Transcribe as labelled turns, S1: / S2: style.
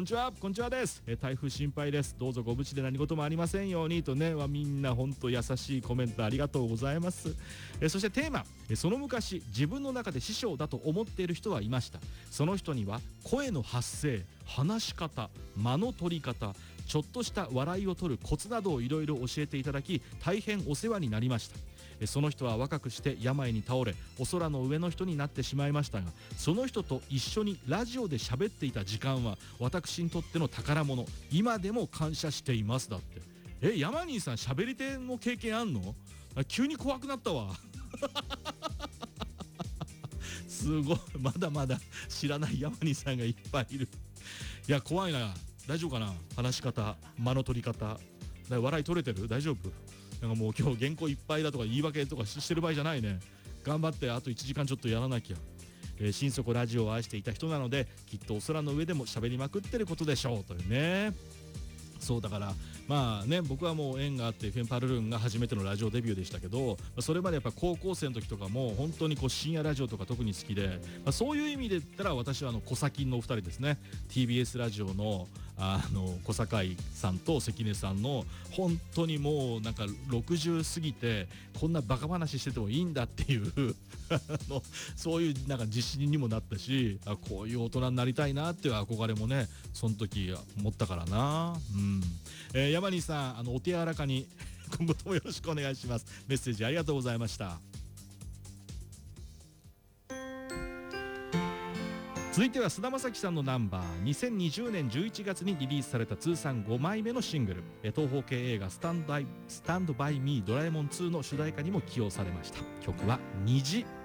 S1: ちは、こんにちはです。台風心配です。どうぞご無事で何事もありませんようにとね、みんな本当優しいコメントありがとうございます。そしてテーマ、その昔自分の中で師匠だと思っている人はいました。その人には声の発声、話し方、間の取り方、ちょっとした笑いを取るコツなどをいろいろ教えていただき、大変お世話になりました。その人は若くして病に倒れ、お空の上の人になってしまいましたが、その人と一緒にラジオで喋っていた時間は私にとっての宝物、今でも感謝しています。だって。ヤマニーさん喋り手の経験あんの？急に怖くなったわ。すごい、まだまだ知らないヤマニーさんがいっぱいいる。いや怖いな。大丈夫かな、話し方、間の取り方、笑い取れてる？大丈夫？なんかもう今日原稿いっぱいだとか言い訳とかしてる場合じゃないね。頑張ってあと1時間ちょっとやらなきゃ。心底ラジオを愛していた人なので、きっとお空の上でも喋りまくってることでしょうというね。そうだからまあね、僕はもう縁があってフェンパルルンが初めてのラジオデビューでしたけど、それまでやっぱ高校生の時とかも本当にこう深夜ラジオとか特に好きで、そういう意味で言ったら私は小崎のお二人ですね。 TBS ラジオの小堺さんと関根さんの本当にもうなんか60過ぎてこんなバカ話しててもいいんだっていうそういうなんか自信にもなったし、こういう大人になりたいなっていう憧れもね、その時思ったからな。山西さん、お手柔らかに今後ともよろしくお願いします。メッセージありがとうございました。続いては菅田将暉さんのナンバー、2020年11月にリリースされた通算5枚目のシングル、東宝系映画スタンドバイミードラえもん2の主題歌にも起用されました。曲は虹。